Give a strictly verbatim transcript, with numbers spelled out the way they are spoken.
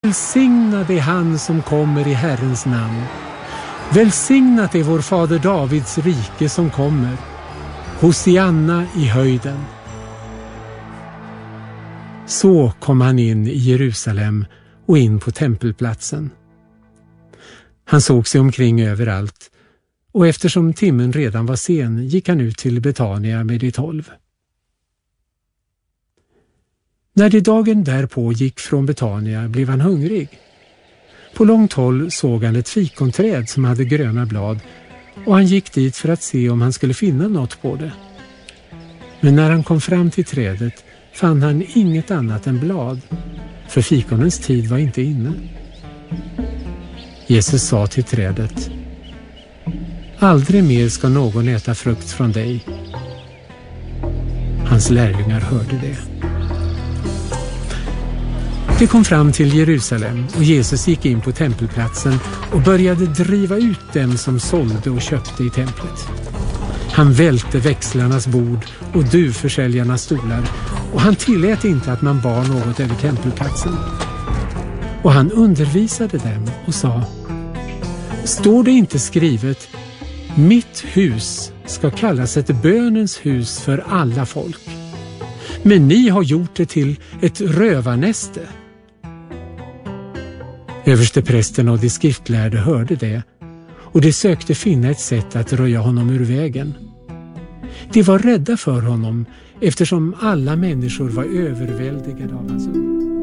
Välsignad är han som kommer i Herrens namn. Välsignat är vår fader Davids rike som kommer. Hosianna i höjden. Så kom han in i Jerusalem och in på tempelplatsen. Han såg sig omkring överallt, och eftersom timmen redan var sen gick han ut till Betania med de tolv. När det dagen därpå gick från Betania blev han hungrig. På långt håll såg han ett fikonträd som hade gröna blad, och han gick dit för att se om han skulle finna något på det. Men när han kom fram till trädet fann han inget annat än blad, för fikonens tid var inte inne. Jesus sa till trädet: aldrig mer ska någon äta frukt från dig. Hans lärjungar hörde det. De kom fram till Jerusalem och Jesus gick in på tempelplatsen och började driva ut dem som sålde och köpte i templet. Han välte växlarnas bord och duvförsäljarnas stolar, och han tillät inte att man bar något över tempelplatsen. Och han undervisade dem och sa: står det inte skrivet, mitt hus ska kallas ett bönens hus för alla folk? Men ni har gjort det till ett rövarnäste. Översteprästen och de skriftlärde hörde det, och de sökte finna ett sätt att röja honom ur vägen. De var rädda för honom, eftersom alla människor var överväldigade av hans ord.